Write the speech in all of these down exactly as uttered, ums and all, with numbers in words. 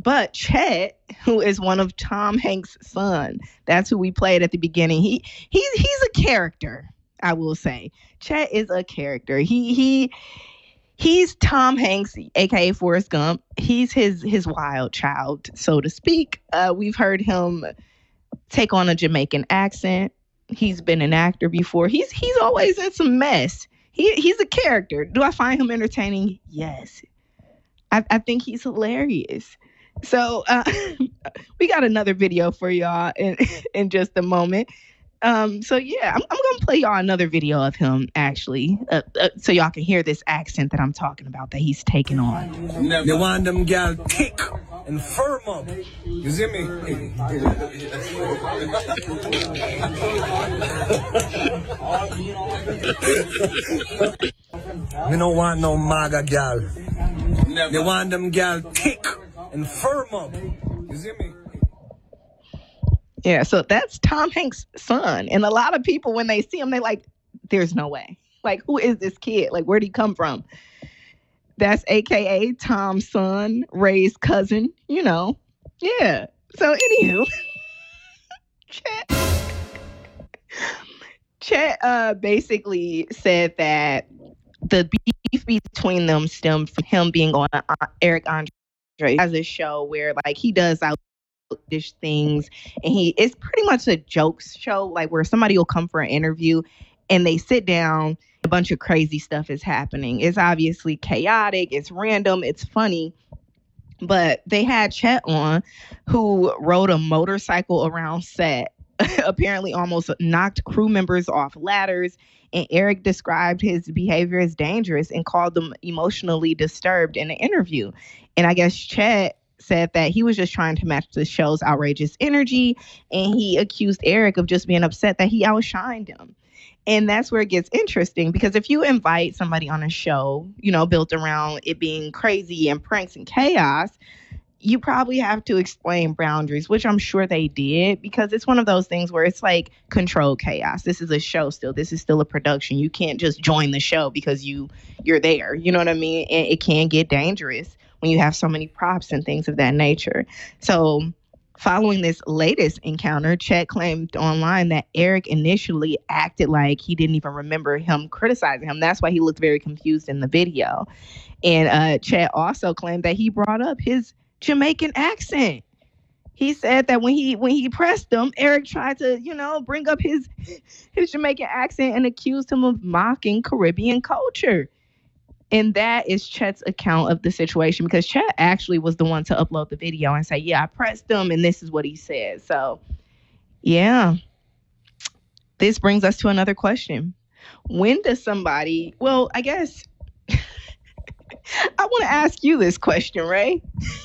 But Chet, who is one of Tom Hanks' son, that's who we played at the beginning. He he's he's a character, I will say. Chet is a character. He he he's Tom Hanks, aka Forrest Gump. He's his his wild child, so to speak. Uh, we've heard him take on a Jamaican accent. He's been an actor before. He's he's always in some mess. He he's a character. Do I find him entertaining? Yes. I, I think he's hilarious. So uh, we got another video for y'all in, in just a moment. Um, so yeah, I'm, I'm gonna play y'all another video of him actually, uh, uh, so y'all can hear this accent that I'm talking about that he's taking on. They want them gal thick and firm up. You see me? Me don't want no MAGA gal. They want them gal thick and firm up. You see me? Yeah, so that's Tom Hanks' son. And a lot of people, when they see him, they like, there's no way. Like, who is this kid? Like, where'd he come from? That's A K A Tom's son, Ray's cousin, you know. Yeah. So, anywho, Chet, Chet uh, basically said that the beef between them stemmed from him being on uh, Eric Andre as a show where, like, he does out dish things, and he it's pretty much a jokes show, like where somebody will come for an interview and they sit down, a bunch of crazy stuff is happening. It's obviously chaotic, it's random, it's funny. But they had Chet on, who rode a motorcycle around set, apparently almost knocked crew members off ladders, and Eric described his behavior as dangerous and called them emotionally disturbed in an interview. And I guess Chet said that he was just trying to match the show's outrageous energy, and he accused Eric of just being upset that he outshined him. And that's where it gets interesting, because if you invite somebody on a show, you know, built around it being crazy and pranks and chaos, you probably have to explain boundaries, which I'm sure they did, because it's one of those things where it's like controlled chaos. This is a show still. This is still a production. You can't just join the show because you, you're there. You know what I mean? And it can get dangerous when you have so many props and things of that nature. So following this latest encounter, Chet claimed online that Eric initially acted like he didn't even remember him criticizing him. That's why he looked very confused in the video. And uh, Chet also claimed that he brought up his Jamaican accent. He said that when he when he pressed him, Eric tried to, you know, bring up his his Jamaican accent and accused him of mocking Caribbean culture. And that is Chet's account of the situation, because Chet actually was the one to upload the video and say, yeah, I pressed him and this is what he said. So, yeah. This brings us to another question. When does somebody, well, I guess I want to ask you this question, Ray.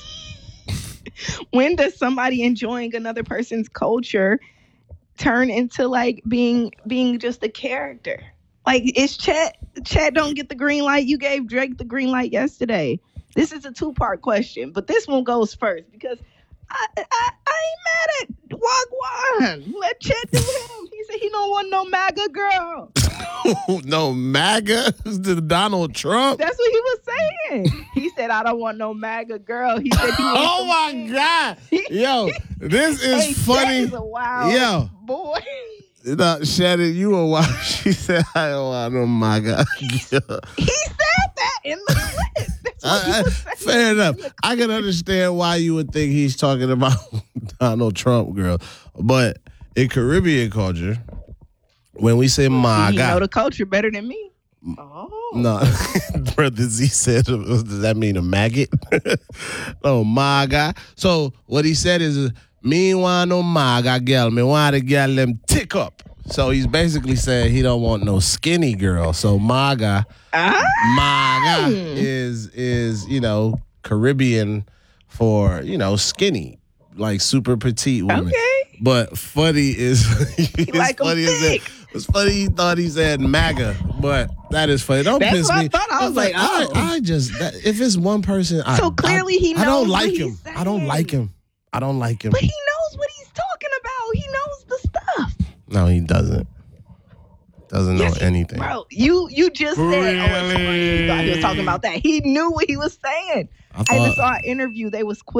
When does somebody enjoying another person's culture turn into like being being just a character? Like, it's Chet. Chet don't get the green light. You gave Drake the green light yesterday. This is a two-part question, but this one goes first because I I, I ain't mad at Wagwan. Let Chet do him. He said he don't want no MAGA girl. No MAGA? The Donald Trump? That's what he was saying. He said, I don't want no MAGA girl. He said he wants Oh, my things. God. Yo, this is hey, funny. Chet is a wild Yo. boy. No, Shannon, you a wild. She said, I don't want no MAGA. He said that in the clip. That's what I, he I, was saying. fair enough. I can understand why you would think he's talking about Donald Trump, girl. But in Caribbean culture, when we say MAGA, you know the culture better than me. Oh. No, Brother Z said, does that mean a maggot? No, MAGA. So what he said is, me want no MAGA girl. Me want a girl them tick up. So he's basically saying he don't want no skinny girl. So MAGA, ah. MAGA is is you know Caribbean for you know skinny, like super petite women. Okay. But funny is it's like funny is that it's funny he thought he said MAGA, but that is funny. Don't That's piss what me. I thought. I was like, I, oh. I just that, if it's one person, I, So clearly I, he I don't knows like what him. he's I don't like saying. him. I don't like him. But he knows what he's talking about. He knows the stuff. No, he doesn't. Doesn't know Yes, he- anything. Bro, you you just said, oh, it's funny. Really? He thought he was talking about that. He knew what he was saying. I I even thought saw an interview. They was